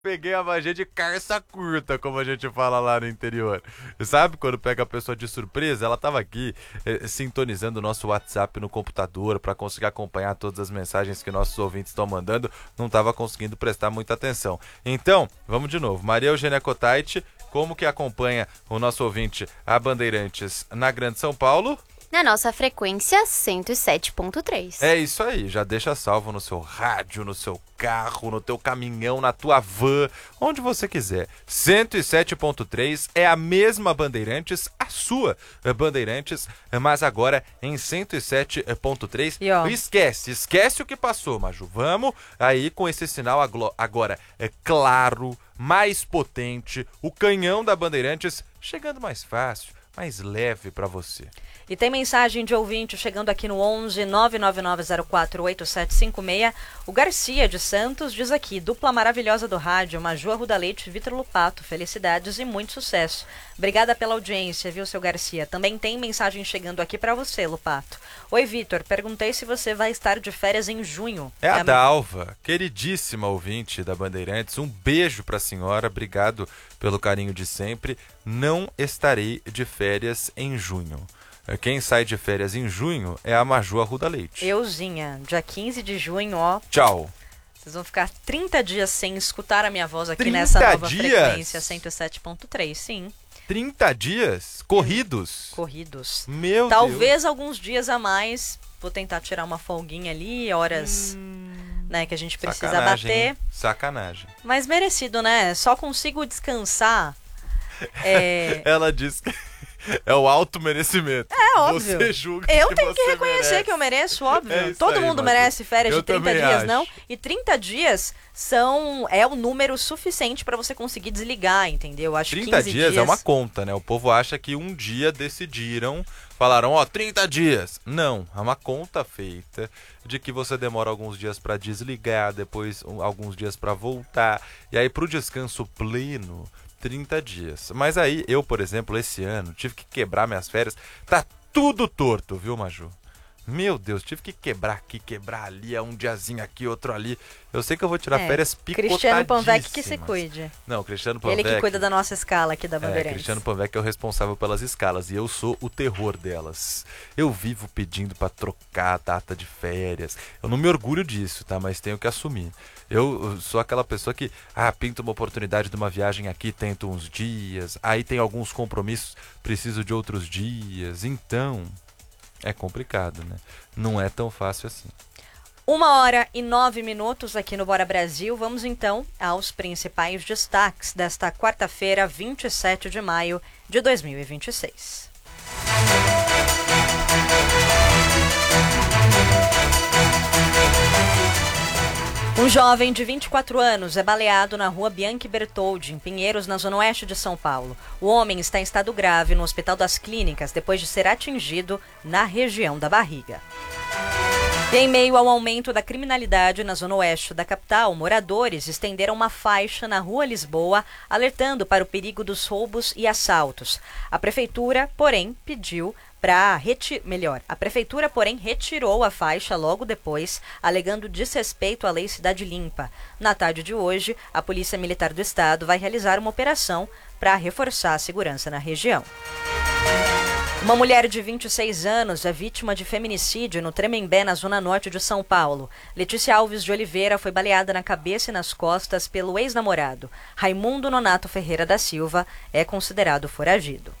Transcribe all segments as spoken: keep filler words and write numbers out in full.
Peguei a magia de carça curta, como a gente fala lá no interior. Sabe quando pega a pessoa de surpresa? Ela estava aqui eh, sintonizando o nosso WhatsApp no computador para conseguir acompanhar todas as mensagens que nossos ouvintes estão mandando. Não estava conseguindo prestar muita atenção. Então, vamos de novo. Maria Eugênia Cotaiti, como que acompanha o nosso ouvinte a Bandeirantes na Grande São Paulo? Na nossa frequência cento e sete ponto três. É isso aí, já deixa salvo no seu rádio, no seu carro, no teu caminhão, na tua van, onde você quiser. cento e sete ponto três é a mesma Bandeirantes, a sua Bandeirantes, mas agora em cento e sete ponto três. E ó, esquece, esquece o que passou, Maju. Vamos aí com esse sinal agora é claro, mais potente, o canhão da Bandeirantes chegando mais fácil, mais leve para você. E tem mensagem de ouvinte chegando aqui no onze nove nove nove zero quatro oito sete cinco seis. O Garcia de Santos diz aqui: dupla maravilhosa do rádio, Maju Arruda Leite e Vitor Lupato. Felicidades e muito sucesso. Obrigada pela audiência, viu, seu Garcia? Também tem mensagem chegando aqui para você, Lupato. Oi, Vitor. Perguntei se você vai estar de férias em junho. É a é Dalva, queridíssima ouvinte da Bandeirantes. Um beijo para a senhora. Obrigado pelo carinho de sempre. Não estarei de férias em junho. Quem sai de férias em junho é a Maju Arruda Leite. Euzinha, dia quinze de junho, ó. Tchau. Vocês vão ficar trinta dias sem escutar a minha voz aqui trinta nessa nova dias? frequência cento e sete ponto três, sim. trinta dias corridos? Corridos. Meu Talvez Deus. alguns dias a mais. Vou tentar tirar uma folguinha ali, horas hum, né, que a gente precisa sacanagem, bater. Hein? Sacanagem. Mas merecido, né? Só consigo descansar. É... Ela disse que é o auto-merecimento. É óbvio. Você julga eu que tenho que você reconhecer merece. que eu mereço, óbvio. É isso Todo aí, mundo Maju. merece férias Eu de trinta também dias, acho. não? E trinta dias são é o número suficiente para você conseguir desligar, entendeu? Acho que trinta dias é uma conta, né? O povo acha que um dia decidiram, falaram, ó, trinta dias. Não, é uma conta feita de que você demora alguns dias para desligar, depois um, alguns dias para voltar. E aí pro descanso pleno, trinta dias. Mas aí, eu, por exemplo, esse ano, tive que quebrar minhas férias. Tá tudo torto, viu, Maju? Meu Deus, tive que quebrar aqui, quebrar ali, é um diazinho aqui, outro ali. Eu sei que eu vou tirar é, férias picotadíssimas. Cristiano Panvec que se cuide. Não, Cristiano Panvec... Ele que cuida da nossa escala aqui da Bandeirantes. É, Cristiano Panvec é o responsável pelas escalas e eu sou o terror delas. Eu vivo pedindo pra trocar a data de férias. Eu não me orgulho disso, tá? Mas tenho que assumir. Eu sou aquela pessoa que, ah, pinta uma oportunidade de uma viagem aqui, tento uns dias. Aí tem alguns compromissos, preciso de outros dias. Então... é complicado, né? Não é tão fácil assim. Uma hora e nove minutos aqui no Bora Brasil. Vamos então aos principais destaques desta quarta-feira, vinte e sete de maio de dois mil e vinte e seis. Um jovem de vinte e quatro anos é baleado na rua Bianchi Bertoldi, em Pinheiros, na zona oeste de São Paulo. O homem está em estado grave no Hospital das Clínicas depois de ser atingido na região da barriga. E em meio ao aumento da criminalidade na zona oeste da capital, moradores estenderam uma faixa na rua Lisboa, alertando para o perigo dos roubos e assaltos. A prefeitura, porém, pediu para retirar, melhor, a prefeitura, porém, retirou a faixa logo depois, alegando desrespeito à lei Cidade Limpa. Na tarde de hoje, a Polícia Militar do Estado vai realizar uma operação para reforçar a segurança na região. Uma mulher de vinte e seis anos é vítima de feminicídio no Tremembé, na zona norte de São Paulo. Letícia Alves de Oliveira foi baleada na cabeça e nas costas pelo ex-namorado. Raimundo Nonato Ferreira da Silva é considerado foragido.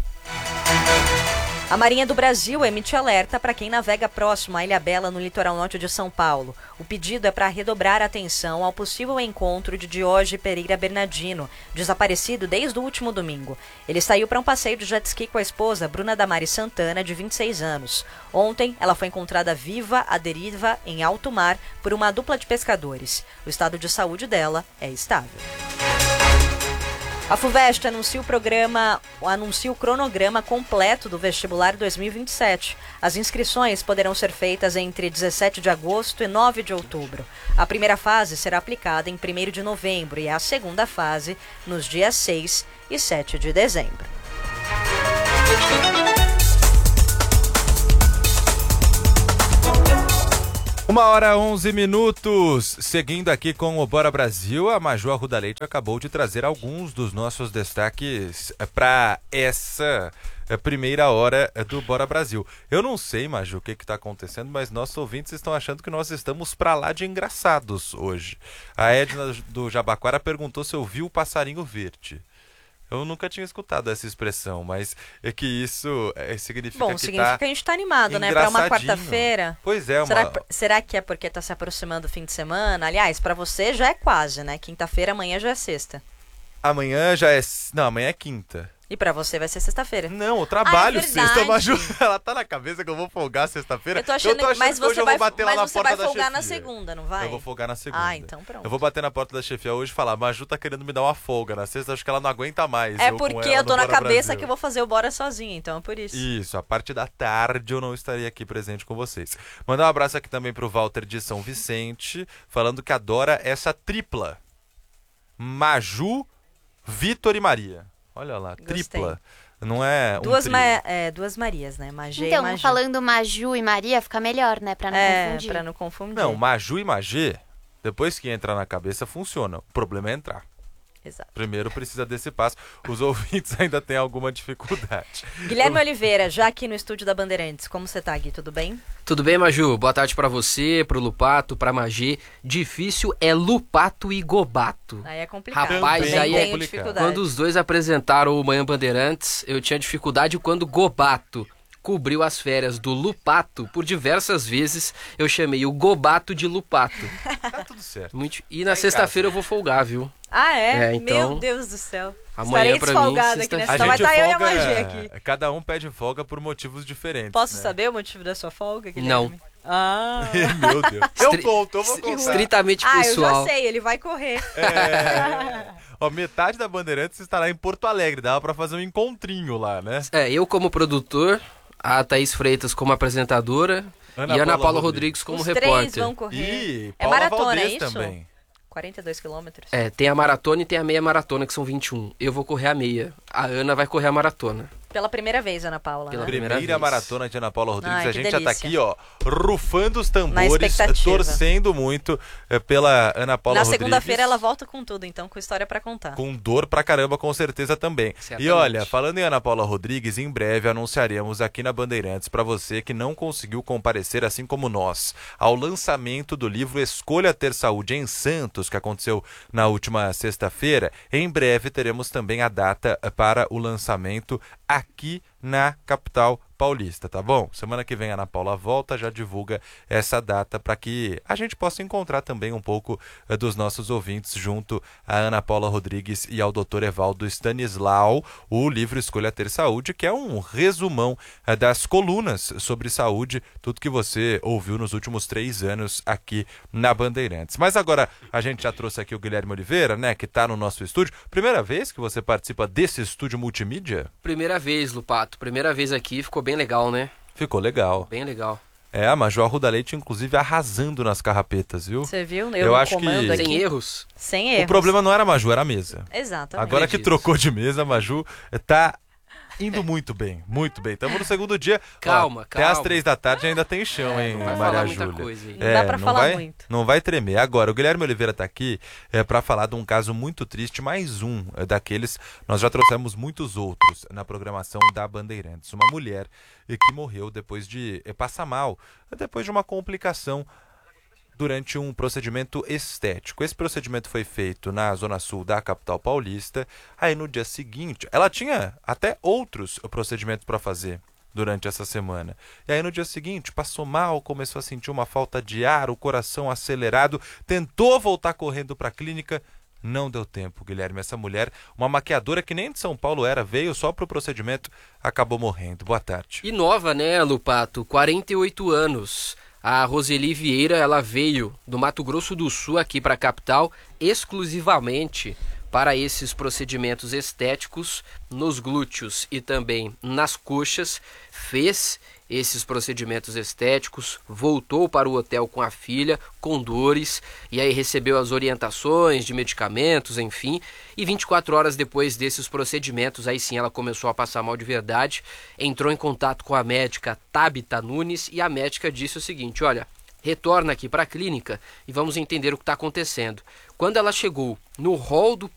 A Marinha do Brasil emite alerta para quem navega próximo à Ilhabela, no litoral norte de São Paulo. O pedido é para redobrar a atenção ao possível encontro de Dioge Pereira Bernardino, desaparecido desde o último domingo. Ele saiu para um passeio de jet ski com a esposa, Bruna Damari Santana, de vinte e seis anos. Ontem, ela foi encontrada viva à deriva em alto mar por uma dupla de pescadores. O estado de saúde dela é estável. A FUVEST anuncia o programa, anuncia o cronograma completo do vestibular dois mil e vinte e sete. As inscrições poderão ser feitas entre dezessete de agosto e nove de outubro. A primeira fase será aplicada em primeiro de novembro e a segunda fase nos dias seis e sete de dezembro. Uma Uma hora onze minutos, seguindo aqui com o Bora Brasil, a Maju Arruda Leite acabou de trazer alguns dos nossos destaques para essa primeira hora do Bora Brasil. Eu não sei, Maju, o que está acontecendo, mas nossos ouvintes estão achando que nós estamos para lá de engraçados hoje. A Edna do Jabaquara perguntou se eu vi o passarinho verde. Eu nunca tinha escutado essa expressão, mas é que isso é, significa Bom, que significa tá que a gente tá animado, né? Para uma quarta-feira. Pois é, uma... será, será que é porque tá se aproximando o fim de semana? Aliás, para você já é quase, né? Quinta-feira, amanhã já é sexta. Amanhã já é... Não, amanhã é quinta. E pra você vai ser sexta-feira. Não, eu trabalho ah, é sexta, Maju. Ela tá na cabeça que eu vou folgar sexta-feira. Eu tô achando, eu tô achando mas que hoje você eu vai, vou bater lá mas na você porta vai da folgar chefia. na segunda, não vai? Eu vou folgar na segunda. Ah, então pronto. Eu vou bater na porta da chefia hoje e falar, Maju tá querendo me dar uma folga na sexta, acho que ela não aguenta mais. É eu porque eu tô na Bora cabeça Brasil. que eu vou fazer o Bora sozinha, então é por isso. Isso, a parte da tarde eu não estaria aqui presente com vocês. Mandar um abraço aqui também pro Walter de São Vicente, falando que adora essa tripla. Maju, Vitor e Maria. Olha lá, Gostei. Tripla. Não é um duas, trio. ma é, duas Marias, né? Magê então, e Magê. falando Maju e Maria, fica melhor, né? Pra não é, confundir. pra não confundir. Não, Maju e Magê, depois que entra na cabeça, funciona. O problema é entrar. Exato. Primeiro precisa desse passo. Os ouvintes ainda têm alguma dificuldade. Guilherme Oliveira, já aqui no estúdio da Bandeirantes. Como você tá, Gui? Tudo bem? Tudo bem, Maju? Boa tarde pra você, pro Lupato, pra Magê. Difícil é Lupato e Gobato. Aí é complicado. Rapaz, Também aí é tenho complicado. dificuldade. Quando os dois apresentaram o Manhã Bandeirantes, eu tinha dificuldade quando Gobato cobriu as férias do Lupato. Por diversas vezes eu chamei o Gobato de Lupato. Tá tudo certo. Muito... E na Tá em sexta-feira eu vou folgar, viu? Ah, é? É, então, Meu Deus do céu. amanhã Estarei pra mim, desfolgada aqui sexta-feira. nessa. A Então vai gente estar eu e a folga, Magê aqui. cada um pede folga por motivos diferentes. Posso né? saber o motivo da sua folga, Guilherme? Não. Ah. Meu Deus. Eu Estri- conto, eu vou contar. Estritamente ah, eu pessoal. já sei, ele vai correr. É... Ó, metade da Bandeirantes estará em Porto Alegre. Dava pra fazer um encontrinho lá, né? É, eu como produtor, a Thaís Freitas como apresentadora Ana e Ana Paula Paula Rodrigues. Rodrigues como Os repórter. três vão correr. E é Paula maratona, Valdez é isso? também. quarenta e dois quilômetros. É, tem a maratona e tem a meia maratona, que são vinte e um. Eu vou correr a meia. A Ana vai correr a maratona. Pela primeira vez, Ana Paula. Pela né? primeira Primeira vez. maratona de Ana Paula Rodrigues. Ai, a que gente já tá delícia. aqui, ó, rufando os Na tambores, expectativa. torcendo muito eh, pela Ana Paula Na Rodrigues. segunda-feira ela volta com tudo, então, com história pra contar. Com dor pra caramba, com certeza também. Certamente. E olha, falando em Ana Paula Rodrigues, em breve anunciaremos aqui na Bandeirantes para você que não conseguiu comparecer, assim como nós, ao lançamento do livro Escolha Ter Saúde em Santos, que aconteceu na última sexta-feira. Em breve teremos também a data para o lançamento aqui na capital paulista, tá bom? Semana que vem a Ana Paula volta, já divulga essa data para que a gente possa encontrar também um pouco eh, dos nossos ouvintes junto a Ana Paula Rodrigues e ao doutor Evaldo Stanislau, o livro Escolha Ter Saúde, que é um resumão eh, das colunas sobre saúde, tudo que você ouviu nos últimos três anos aqui na Bandeirantes. Mas agora a gente já trouxe aqui o Guilherme Oliveira, né, que está no nosso estúdio. Primeira vez que você participa desse estúdio multimídia? Primeira vez, Lupato. Primeira vez aqui, ficou bem legal, né? Ficou legal. Bem legal. É, a Maju Arruda Leite, inclusive, arrasando nas carrapetas, viu? Você viu? Eu, Eu no acho comando que- aqui. Sem erros. Sem erros. O problema não era a Maju, era a mesa. Exatamente. Agora que Acredito. trocou de mesa, a Maju tá indo muito bem, muito bem. Estamos no segundo dia. Calma, Ó, Até às calma. três da tarde ainda tem chão, É, hein, não vai Maria falar muita Júlia? coisa aí. Não dá pra não falar vai, muito. Não vai tremer. Agora, o Guilherme Oliveira tá aqui é, para falar de um caso muito triste, mais um é, daqueles. Nós já trouxemos muitos outros na programação da Bandeirantes. Uma mulher é, que morreu depois de é, passar mal, é, depois de uma complicação durante um procedimento estético. Esse procedimento foi feito na zona sul da capital paulista. Aí no dia seguinte, ela tinha até outros procedimentos para fazer durante essa semana. E aí no dia seguinte, passou mal, começou a sentir uma falta de ar, o coração acelerado, tentou voltar correndo para a clínica. Não deu tempo, Guilherme. Essa mulher, uma maquiadora que nem de São Paulo era, veio só para o procedimento, acabou morrendo. Boa tarde. E nova, né, Lupato? quarenta e oito anos. A Roseli Vieira, ela veio do Mato Grosso do Sul aqui para a capital exclusivamente para esses procedimentos estéticos nos glúteos e também nas coxas. Fez esses procedimentos estéticos, voltou para o hotel com a filha, com dores, e aí recebeu as orientações de medicamentos, enfim, e vinte e quatro horas depois desses procedimentos, aí sim ela começou a passar mal de verdade, entrou em contato com a médica Tabita Nunes, e a médica disse o seguinte: olha, retorna aqui para a clínica e vamos entender o que está acontecendo. Quando ela chegou no hall do